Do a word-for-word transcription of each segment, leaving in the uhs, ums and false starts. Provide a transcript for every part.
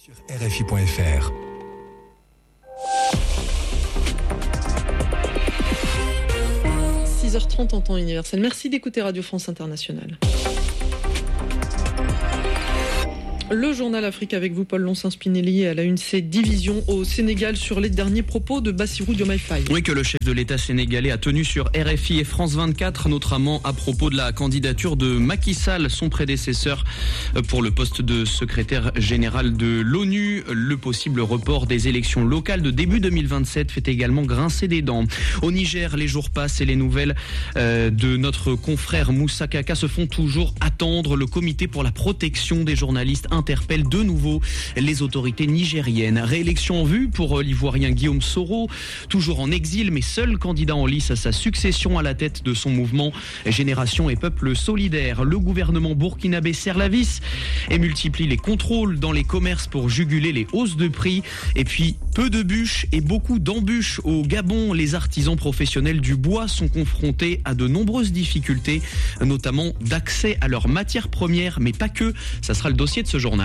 Sur R F I point F R. six heures trente en temps universel. Merci d'écouter Radio France Internationale. Le journal Afrique avec vous, Paul Lonssin-Spinelli, à la une, c'est division au Sénégal sur les derniers propos de Bassirou Diomaye Faye. Oui, que le chef de l'État sénégalais a tenu sur R F I et France vingt-quatre, notamment à propos de la candidature de Macky Sall, son prédécesseur, pour le poste de secrétaire général de l'ONU. Le possible report des élections locales de début deux mille vingt-sept fait également grincer des dents. Au Niger, les jours passent et les nouvelles euh, de notre confrère Moussa Kaka se font toujours attendre. Le comité pour la protection des journalistes interpelle de nouveau les autorités nigériennes. Réélection en vue pour l'Ivoirien Guillaume Soro, toujours en exil mais seul candidat en lice à sa succession à la tête de son mouvement Génération et Peuple Solidaire. Le gouvernement burkinabé serre la vis et multiplie les contrôles dans les commerces pour juguler les hausses de prix. Et puis peu de bûches et beaucoup d'embûches au Gabon. Les artisans professionnels du bois sont confrontés à de nombreuses difficultés, notamment d'accès à leurs matières premières, mais pas que. Ça sera le dossier de ce journal.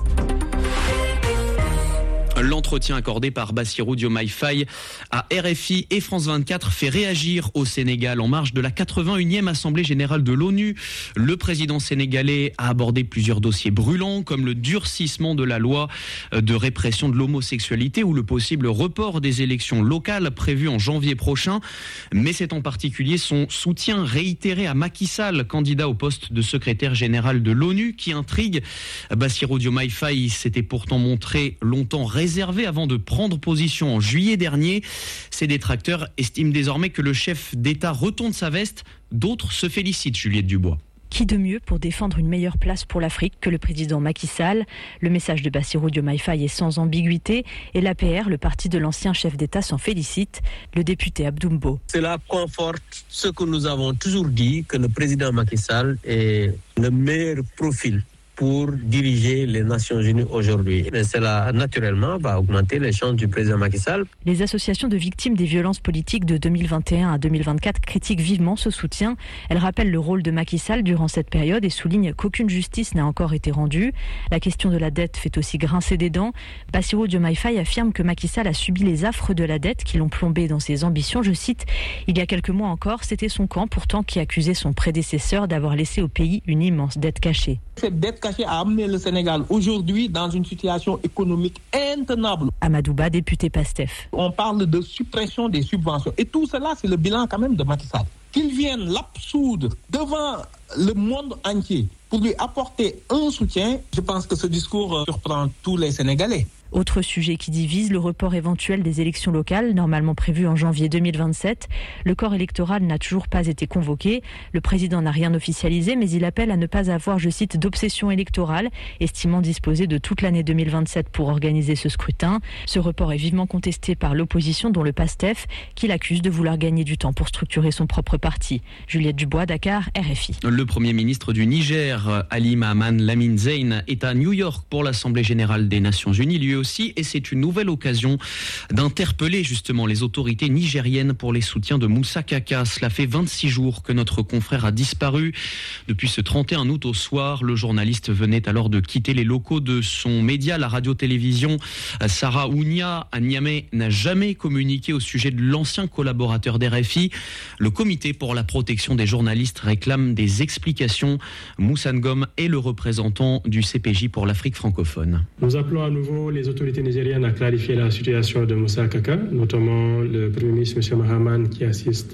L'entretien accordé par Bassirou Diomaye Faye à R F I et France vingt-quatre fait réagir au Sénégal en marge de la quatre-vingt-unième Assemblée générale de l'ONU. Le président sénégalais a abordé plusieurs dossiers brûlants comme le durcissement de la loi de répression de l'homosexualité ou le possible report des élections locales prévues en janvier prochain. Mais c'est en particulier son soutien réitéré à Macky Sall, candidat au poste de secrétaire général de l'ONU, qui intrigue. Bassirou Diomaye Faye s'était pourtant montré longtemps réservé avant de prendre position en juillet dernier. Ses détracteurs estiment désormais que le chef d'État retourne sa veste. D'autres se félicitent, Juliette Dubois. Qui de mieux pour défendre une meilleure place pour l'Afrique que le président Macky Sall? Le message de Bassirou Diomaye Faye est sans ambiguïté et l'A P R, le parti de l'ancien chef d'État, s'en félicite. Le député Abdoumbo. Cela conforte ce que nous avons toujours dit, que le président Macky Sall est le meilleur profil pour diriger les Nations Unies aujourd'hui. Mais cela, naturellement, va augmenter les chances du président Macky Sall. Les associations de victimes des violences politiques de deux mille vingt et un à deux mille vingt-quatre critiquent vivement ce soutien. Elles rappellent le rôle de Macky Sall durant cette période et soulignent qu'aucune justice n'a encore été rendue. La question de la dette fait aussi grincer des dents. Bassirou Diomaye Faye affirme que Macky Sall a subi les affres de la dette qui l'ont plombé dans ses ambitions. Je cite, « Il y a quelques mois encore, c'était son camp pourtant qui accusait son prédécesseur d'avoir laissé au pays une immense dette cachée. » Cette dette cachée a amené le Sénégal aujourd'hui dans une situation économique intenable. Amadouba, député PASTEF. On parle de suppression des subventions. Et tout cela, c'est le bilan quand même de Macky Sall. Qu'il vienne l'absoudre devant le monde entier pour lui apporter un soutien, je pense que ce discours surprend tous les Sénégalais. Autre sujet qui divise, le report éventuel des élections locales, normalement prévues en janvier deux mille vingt-sept. Le corps électoral n'a toujours pas été convoqué. Le président n'a rien officialisé, mais il appelle à ne pas avoir, je cite, d'obsession électorale, estimant disposer de toute l'année deux mille vingt-sept pour organiser ce scrutin. Ce report est vivement contesté par l'opposition, dont le PASTEF, qui l'accuse de vouloir gagner du temps pour structurer son propre parti. Juliette Dubois, Dakar, R F I. Le Premier ministre du Niger, Ali Mahaman Lamine Zein, est à New York pour l'Assemblée générale des Nations Unies, lui aussi, et c'est une nouvelle occasion d'interpeller justement les autorités nigériennes pour les soutiens de Moussa Kaka. Cela fait vingt-six jours que notre confrère a disparu. Depuis ce trente et un août au soir, le journaliste venait alors de quitter les locaux de son média, la radio-télévision Sarah Ounia à Niamey, n'a jamais communiqué au sujet de l'ancien collaborateur d'R F I. Le comité pour la protection des journalistes réclame des explications. Moussa Ngom est le représentant du C P J pour l'Afrique francophone. Nous appelons à nouveau les autorités nigériennes à clarifier la situation de Moussa Kaka, notamment le Premier ministre M. Mahaman qui assiste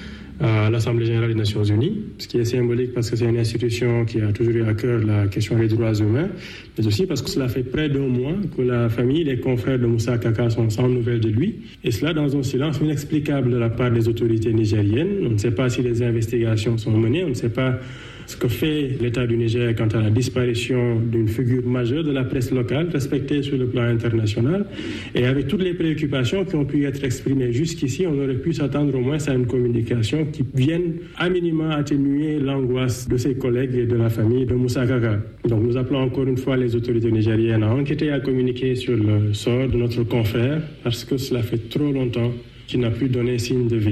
à l'Assemblée générale des Nations Unies, ce qui est symbolique parce que c'est une institution qui a toujours eu à cœur la question des droits humains, mais aussi parce que cela fait près d'un mois que la famille, les confrères de Moussa Kaka sont sans nouvelles de lui, et cela dans un silence inexplicable de la part des autorités nigériennes. On ne sait pas si les investigations sont menées, on ne sait pas ce que fait l'État du Niger quant à la disparition d'une figure majeure de la presse locale, respectée sur le plan international. Et avec toutes les préoccupations qui ont pu être exprimées jusqu'ici, on aurait pu s'attendre au moins à une communication qui vienne à minima atténuer l'angoisse de ses collègues et de la famille de Moussa Kaka. Donc nous appelons encore une fois les autorités nigériennes à enquêter et à communiquer sur le sort de notre confrère, parce que cela fait trop longtemps qu'il n'a plus donné signe de vie.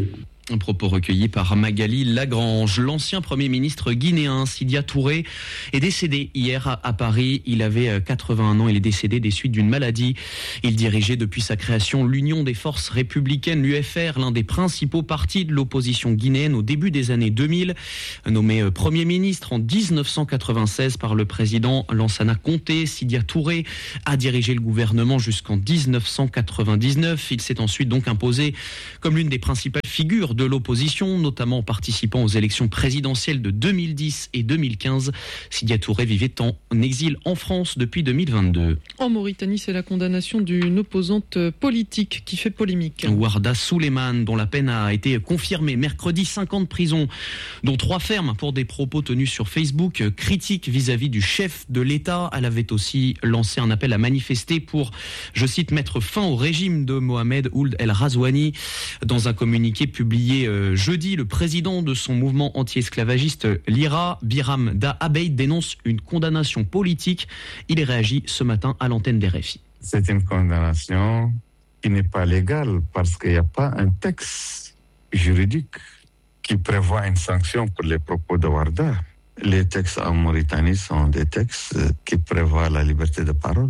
Un propos recueilli par Magali Lagrange. L'ancien Premier ministre guinéen Sidya Touré est décédé hier à Paris. Il avait quatre-vingt-un ans. Il est décédé des suites d'une maladie. Il dirigeait depuis sa création l'Union des forces républicaines, l'U F R, l'un des principaux partis de l'opposition guinéenne au début des années deux mille. Nommé Premier ministre en dix-neuf cent quatre-vingt-seize par le président Lansana Conté, Sidya Touré a dirigé le gouvernement jusqu'en dix-neuf cent quatre-vingt-dix-neuf. Il s'est ensuite donc imposé comme l'une des principales figures de l'opposition, notamment en participant aux élections présidentielles de deux mille dix et deux mille quinze. Sidya Touré vivait en exil en France depuis deux mille vingt-deux. En Mauritanie, c'est la condamnation d'une opposante politique qui fait polémique. Warda Souleymane, dont la peine a été confirmée mercredi, cinq ans de prison, dont trois fermes pour des propos tenus sur Facebook, critiques vis-à-vis du chef de l'État. Elle avait aussi lancé un appel à manifester pour, je cite, mettre fin au régime de Mohamed Ould El Razouani. Dans un communiqué publié jeudi, le président de son mouvement anti-esclavagiste, l'I R A, Biram Da Abeid, dénonce une condamnation politique. Il est réagi ce matin à l'antenne d'R F I. C'est une condamnation qui n'est pas légale parce qu'il n'y a pas un texte juridique qui prévoit une sanction pour les propos de Warda. Les textes en Mauritanie sont des textes qui prévoient la liberté de parole,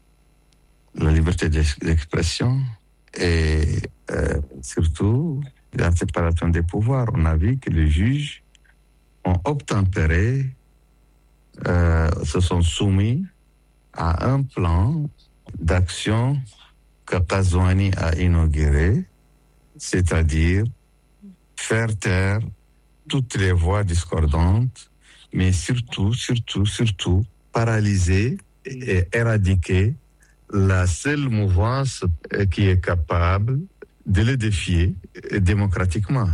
la liberté d'expression et euh, surtout la séparation des pouvoirs. On a vu que les juges ont obtempéré, euh, se sont soumis à un plan d'action que Razouani a inauguré, c'est-à-dire faire taire toutes les voix discordantes, mais surtout, surtout, surtout, paralyser et éradiquer la seule mouvance qui est capable de le défier démocratiquement.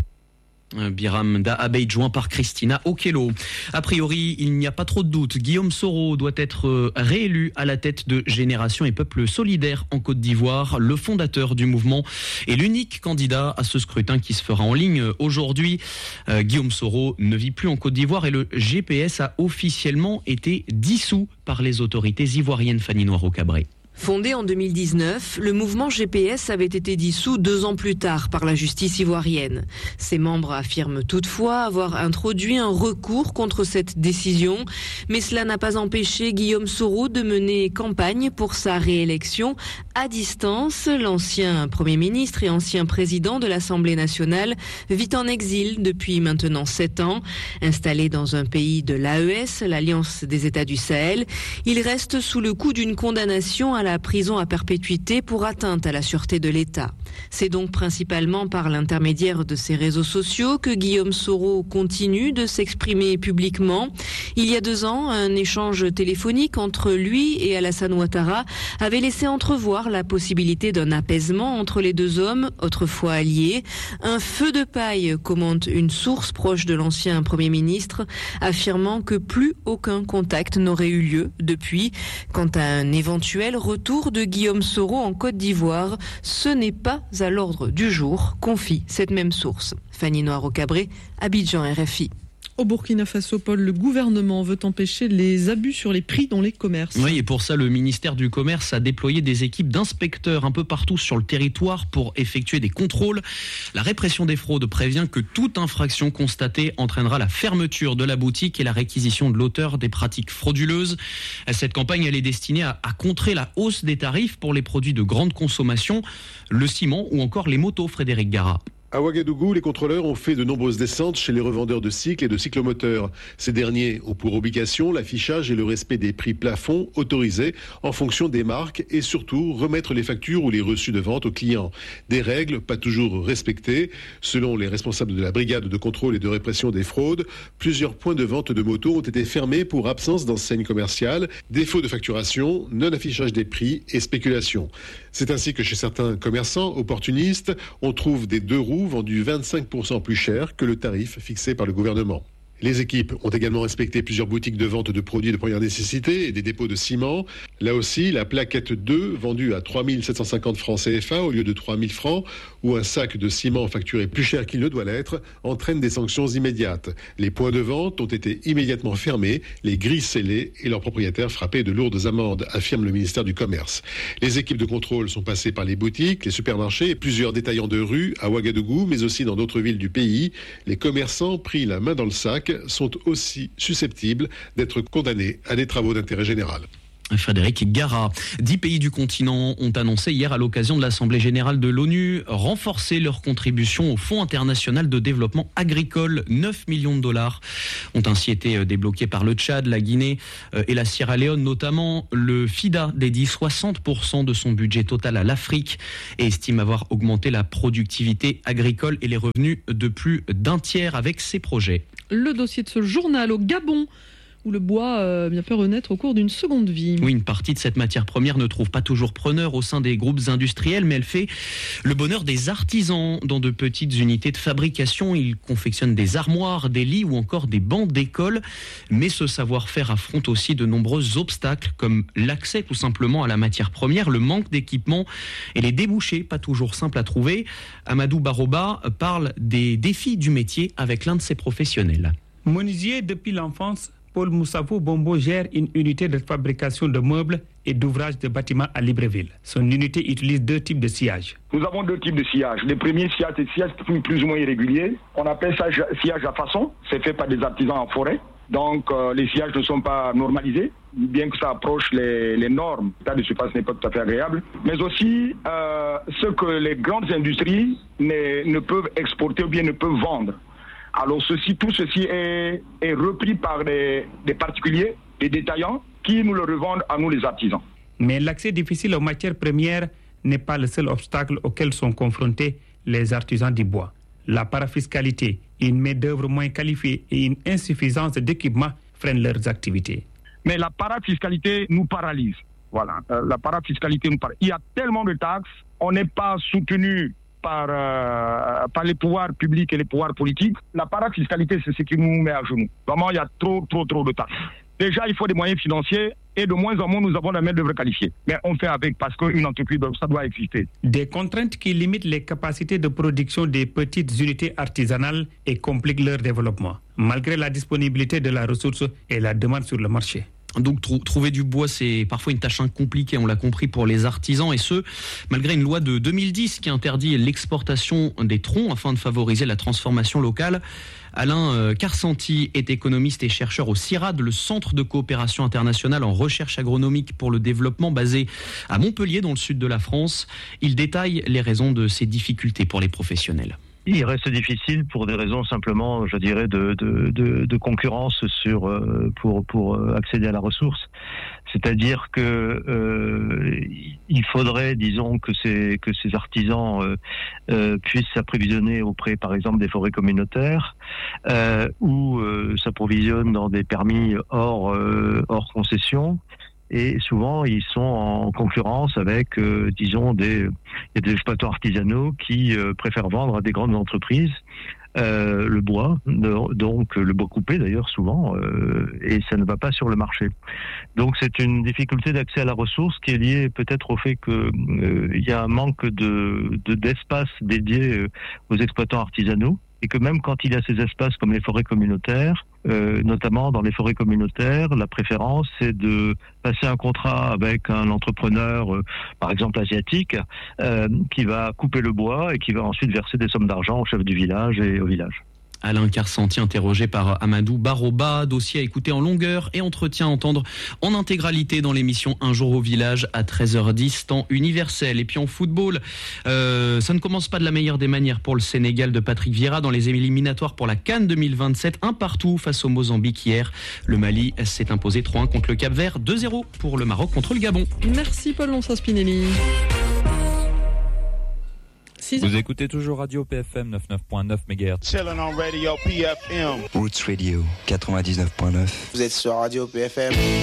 Biram Da Abeid, joint par Christina Okello. A priori, il n'y a pas trop de doute. Guillaume Soro doit être réélu à la tête de Génération et Peuple Solidaire en Côte d'Ivoire. Le fondateur du mouvement est l'unique candidat à ce scrutin qui se fera en ligne aujourd'hui. Euh, Guillaume Soro ne vit plus en Côte d'Ivoire et le G P S a officiellement été dissous par les autorités ivoiriennes. Fanny Noiro-Cabré. Fondé en deux mille dix-neuf, le mouvement G P S avait été dissous deux ans plus tard par la justice ivoirienne. Ses membres affirment toutefois avoir introduit un recours contre cette décision, mais cela n'a pas empêché Guillaume Soro de mener campagne pour sa réélection à distance. L'ancien Premier ministre et ancien président de l'Assemblée nationale vit en exil depuis maintenant sept ans. Installé dans un pays de l'A E S, l'Alliance des États du Sahel, il reste sous le coup d'une condamnation à la prison à perpétuité pour atteinte à la sûreté de l'État. C'est donc principalement par l'intermédiaire de ses réseaux sociaux que Guillaume Soro continue de s'exprimer publiquement. Il y a deux ans, un échange téléphonique entre lui et Alassane Ouattara avait laissé entrevoir la possibilité d'un apaisement entre les deux hommes, autrefois alliés. Un feu de paille, commente une source proche de l'ancien Premier ministre, affirmant que plus aucun contact n'aurait eu lieu depuis. Quant à un éventuel retour de Guillaume Soro en Côte d'Ivoire, ce n'est pas à l'ordre du jour, confie cette même source. Fanny Noiro-Cabré, Abidjan, R F I. Au Burkina Faso, Paul, le gouvernement veut empêcher les abus sur les prix dans les commerces. Oui, et pour ça, le ministère du Commerce a déployé des équipes d'inspecteurs un peu partout sur le territoire pour effectuer des contrôles. La répression des fraudes prévient que toute infraction constatée entraînera la fermeture de la boutique et la réquisition de l'auteur des pratiques frauduleuses. Cette campagne, elle est destinée à, à contrer la hausse des tarifs pour les produits de grande consommation, le ciment ou encore les motos, Frédéric Gara. À Ouagadougou, les contrôleurs ont fait de nombreuses descentes chez les revendeurs de cycles et de cyclomoteurs. Ces derniers ont pour obligation l'affichage et le respect des prix plafonds autorisés en fonction des marques et surtout remettre les factures ou les reçus de vente aux clients. Des règles pas toujours respectées. Selon les responsables de la brigade de contrôle et de répression des fraudes, plusieurs points de vente de motos ont été fermés pour absence d'enseigne commerciale, défaut de facturation, non-affichage des prix et spéculation. C'est ainsi que chez certains commerçants opportunistes, on trouve des deux roues vendus vingt-cinq pour cent plus cher que le tarif fixé par le gouvernement. Les équipes ont également inspecté plusieurs boutiques de vente de produits de première nécessité et des dépôts de ciment. Là aussi, la plaquette deux, vendue à trois mille sept cent cinquante francs C F A au lieu de trois mille francs, ou un sac de ciment facturé plus cher qu'il ne doit l'être, entraîne des sanctions immédiates. Les points de vente ont été immédiatement fermés, les grilles scellées et leurs propriétaires frappés de lourdes amendes, affirme le ministère du Commerce. Les équipes de contrôle sont passées par les boutiques, les supermarchés et plusieurs détaillants de rue à Ouagadougou, mais aussi dans d'autres villes du pays. Les commerçants pris la main dans le sac sont aussi susceptibles d'être condamnés à des travaux d'intérêt général. Frédéric Gara. Dix pays du continent ont annoncé hier à l'occasion de l'Assemblée générale de l'ONU renforcer leur contribution au Fonds international de développement agricole. neuf millions de dollars ont ainsi été débloqués par le Tchad, la Guinée et la Sierra Leone notamment. Le FIDA dédie soixante pour cent de son budget total à l'Afrique et estime avoir augmenté la productivité agricole et les revenus de plus d'un tiers avec ses projets. Le dossier de ce journal au Gabon, où le bois euh, bien fait renaître au cours d'une seconde vie. Oui, une partie de cette matière première ne trouve pas toujours preneur au sein des groupes industriels, mais elle fait le bonheur des artisans dans de petites unités de fabrication. Ils confectionnent des armoires, des lits ou encore des bancs d'école. Mais ce savoir-faire affronte aussi de nombreux obstacles, comme l'accès tout simplement à la matière première, le manque d'équipement et les débouchés pas toujours simples à trouver. Amadou Baroba parle des défis du métier avec l'un de ses professionnels. Menuisier depuis l'enfance, Paul Moussafou Bombo gère une unité de fabrication de meubles et d'ouvrages de bâtiments à Libreville. Son unité utilise deux types de sillage. Nous avons deux types de sillage. Le premier sillage, c'est sillage plus ou moins irrégulier. On appelle ça sillage à façon. C'est fait par des artisans en forêt. Donc euh, les sillages ne sont pas normalisés, bien que ça approche les, les normes. L'état de surface n'est pas tout à fait agréable. Mais aussi euh, ce que les grandes industries ne, ne peuvent exporter ou bien ne peuvent vendre. Alors ceci, tout ceci est, est repris par des, des particuliers, des détaillants, qui nous le revendent à nous les artisans. Mais l'accès difficile aux matières premières n'est pas le seul obstacle auquel sont confrontés les artisans du bois. La parafiscalité, une main-d'œuvre moins qualifiée et une insuffisance d'équipement freinent leurs activités. Mais la parafiscalité nous paralyse. Voilà, euh, la parafiscalité nous paralyse. Il y a tellement de taxes, on n'est pas soutenu Par, euh, par les pouvoirs publics et les pouvoirs politiques. La parafiscalité, c'est ce qui nous met à genoux. Vraiment, il y a trop, trop, trop de taxes. Déjà, il faut des moyens financiers et de moins en moins, nous avons la main-d'œuvre qualifiée. Mais on fait avec parce qu'une entreprise, ça doit exister. Des contraintes qui limitent les capacités de production des petites unités artisanales et compliquent leur développement, malgré la disponibilité de la ressource et la demande sur le marché. Donc trou- trouver du bois, c'est parfois une tâche compliquée, on l'a compris, pour les artisans, et ce, malgré une loi de deux mille dix qui interdit l'exportation des troncs afin de favoriser la transformation locale. Alain Carsanti est économiste et chercheur au CIRAD, le Centre de coopération internationale en recherche agronomique pour le développement basé à Montpellier, dans le sud de la France. Il détaille les raisons de ces difficultés pour les professionnels. Il reste difficile pour des raisons simplement, je dirais, de, de, de, de concurrence sur euh, pour pour accéder à la ressource. C'est-à-dire que euh, il faudrait, disons, que ces que ces artisans euh, euh, puissent s'approvisionner auprès, par exemple, des forêts communautaires, euh, ou euh, s'approvisionnent dans des permis hors euh, hors concession. Et souvent, ils sont en concurrence avec, euh, disons, des, des exploitants artisanaux qui euh, préfèrent vendre à des grandes entreprises euh, le bois, donc le bois coupé d'ailleurs souvent, euh, et ça ne va pas sur le marché. Donc c'est une difficulté d'accès à la ressource qui est liée peut-être au fait qu'il euh, y a un manque de, de d'espace dédié aux exploitants artisanaux. Et que même quand il y a ces espaces comme les forêts communautaires, euh, notamment dans les forêts communautaires, la préférence c'est de passer un contrat avec un entrepreneur, euh, par exemple asiatique, euh, qui va couper le bois et qui va ensuite verser des sommes d'argent au chef du village et au village. Alain Carsanti, interrogé par Amadou Baroba, dossier à écouter en longueur et entretien à entendre en intégralité dans l'émission Un jour au village à treize heures dix, temps universel. Et puis en football, euh, ça ne commence pas de la meilleure des manières pour le Sénégal de Patrick Vieira dans les éliminatoires pour la CAN deux mille vingt-sept, un partout face au Mozambique hier. Le Mali s'est imposé trois un contre le Cap-Vert, deux zéro pour le Maroc contre le Gabon. Merci Paul Lonsin-Spinelli. Vous écoutez toujours Radio P F M quatre-vingt-dix-neuf point neuf mégahertz. Chillin' on Radio P F M. Roots Radio quatre-vingt-dix-neuf point neuf. Vous êtes sur Radio P F M.